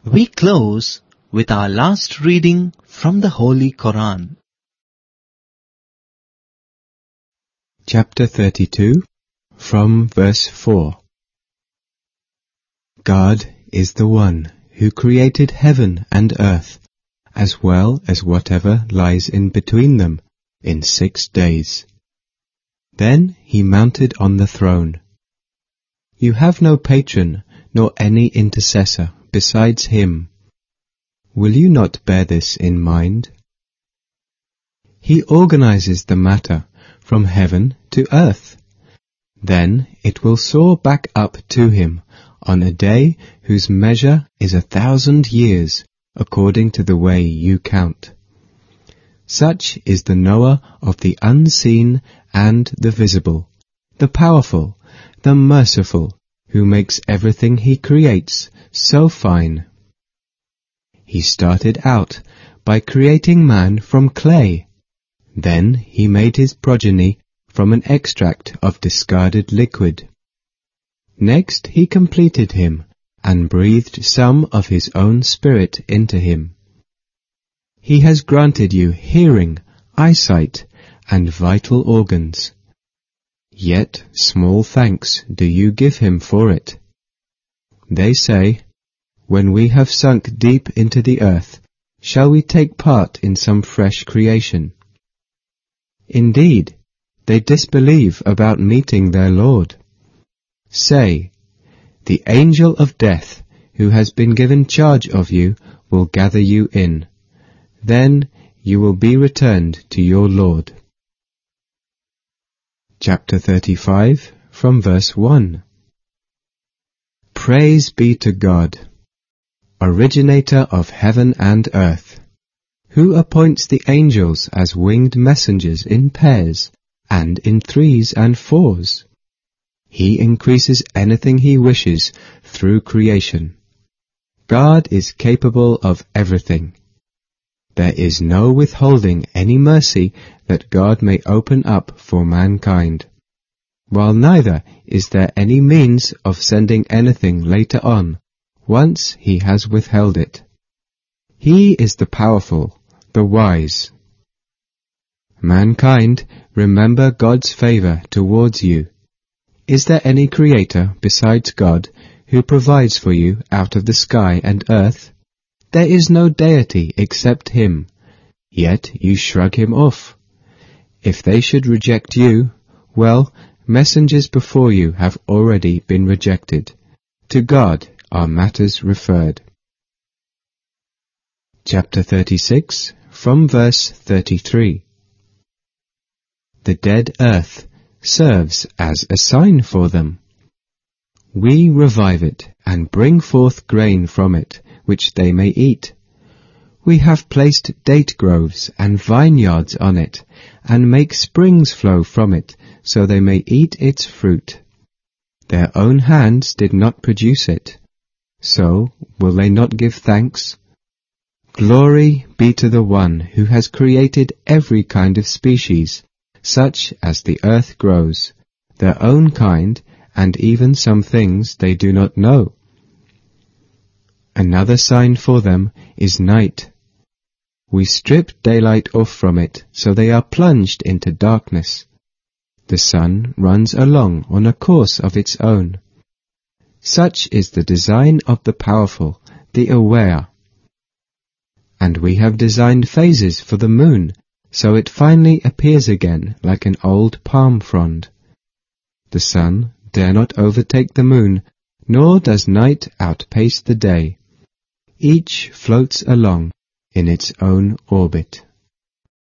We close with our last reading from the Holy Quran. Chapter 32, from verse 4. God is the one who created heaven and earth, as well as whatever lies in between them, in 6 days. Then he mounted on the throne. You have no patron, nor any intercessor besides him. Will you not bear this in mind? He organizes the matter from heaven to earth. Then it will soar back up to him on a day whose measure is 1,000 years, according to the way you count. Such is the knower of the unseen and the visible, the powerful, the merciful, who makes everything he creates so fine. He started out by creating man from clay. Then he made his progeny from an extract of discarded liquid. Next he completed him and breathed some of his own spirit into him. He has granted you hearing, eyesight, and vital organs. Yet small thanks do you give him for it. They say, when we have sunk deep into the earth, shall we take part in some fresh creation? Indeed, they disbelieve about meeting their Lord. Say, the angel of death, who has been given charge of you, will gather you in. Then you will be returned to your Lord. Chapter 35, from verse 1. Praise be to God, originator of heaven and earth, who appoints the angels as winged messengers in pairs and in 3s and 4s. He increases anything he wishes through creation. God is capable of everything. There is no withholding any mercy that God may open up for mankind, while neither is there any means of sending anything later on, once he has withheld it. He is the powerful, the wise. Mankind, remember God's favor towards you. Is there any creator besides God who provides for you out of the sky and earth? There is no deity except him, yet you shrug him off. If they should reject you, well, messengers before you have already been rejected. To God are matters referred. Chapter 36, from verse 33. The dead earth serves as a sign for them. We revive it and bring forth grain from it, which they may eat. We have placed date groves and vineyards on it, and make springs flow from it, so they may eat its fruit. Their own hands did not produce it. So will they not give thanks? Glory be to the one who has created every kind of species, such as the earth grows, their own kind, and even some things they do not know. Another sign for them is night. We strip daylight off from it, so they are plunged into darkness. The sun runs along on a course of its own. Such is the design of the powerful, the aware. And we have designed phases for the moon, so it finally appears again like an old palm frond. The sun dare not overtake the moon, nor does night outpace the day. Each floats along in its own orbit.